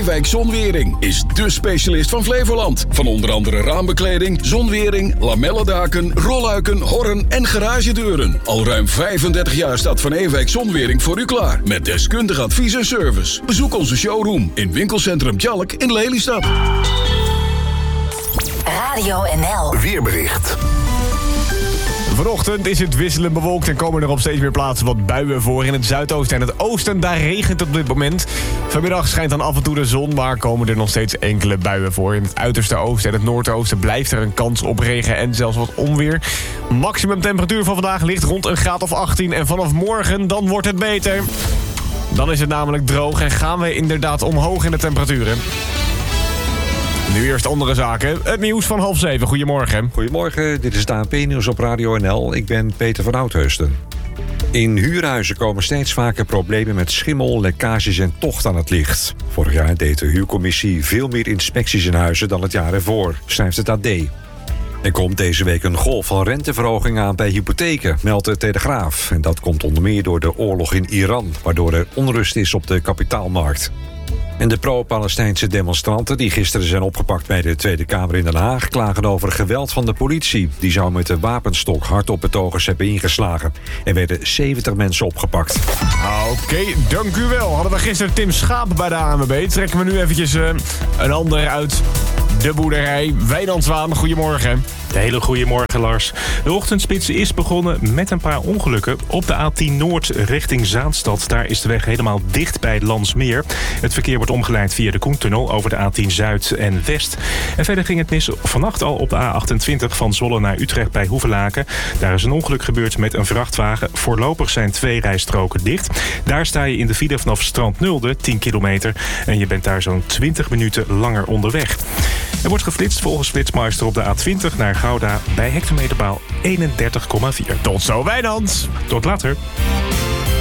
Ewijk Zonwering is dé specialist van Flevoland. Van onder andere raambekleding, zonwering, lamellendaken, rolluiken, horren en garagedeuren. Al ruim 35 jaar staat Van Ewijk Zonwering voor u klaar. Met deskundig advies en service. Bezoek onze showroom in winkelcentrum Tjalk in Lelystad. Radio NL. Weerbericht. Vanochtend is het wisselend bewolkt en komen er op steeds meer plaatsen wat buien voor. In het zuidoosten en het oosten, daar regent het op dit moment. Vanmiddag schijnt dan af en toe de zon, maar komen er nog steeds enkele buien voor. In het uiterste oosten en het noordoosten blijft er een kans op regen en zelfs wat onweer. Maximum temperatuur van vandaag ligt rond een graad of 18 en vanaf morgen dan wordt het beter. Dan is het namelijk droog en gaan we inderdaad omhoog in de temperaturen. Nu eerst andere zaken. Het nieuws van 6:30. Goedemorgen. Goedemorgen, dit is het ANP-nieuws op Radio NL. Ik ben Peter van Oudheusden. In huurhuizen komen steeds vaker problemen met schimmel, lekkages en tocht aan het licht. Vorig jaar deed de huurcommissie veel meer inspecties in huizen dan het jaar ervoor, schrijft het AD. Er komt deze week een golf van renteverhoging aan bij hypotheken, meldt de Telegraaf. En dat komt onder meer door de oorlog in Iran, waardoor er onrust is op de kapitaalmarkt. En de pro-Palestijnse demonstranten die gisteren zijn opgepakt bij de Tweede Kamer in Den Haag klagen over geweld van de politie. Die zou met de wapenstok hard op betogers hebben ingeslagen. Er werden 70 mensen opgepakt. Oké, dank u wel. Hadden we gisteren Tim Schaap bij de ANWB. Trekken we nu eventjes een ander uit de boerderij. Wijnand Zwaan, goedemorgen. Een hele goede morgen, Lars. De ochtendspits is begonnen met een paar ongelukken. Op de A10 Noord richting Zaanstad. Daar is de weg helemaal dicht bij Landsmeer. Het verkeer wordt omgeleid via de Koentunnel over de A10 Zuid en West. En verder ging het mis vannacht al op de A28 van Zwolle naar Utrecht bij Hoevelaken. Daar is een ongeluk gebeurd met een vrachtwagen. Voorlopig zijn 2 rijstroken dicht. Daar sta je in de file vanaf Strand Nulde, 10 kilometer. En je bent daar zo'n 20 minuten langer onderweg. Er wordt geflitst volgens Flitsmeister op de A20 naar Gouda bij hectometerpaal 31,4. Tot zo, Wijnand. Tot later.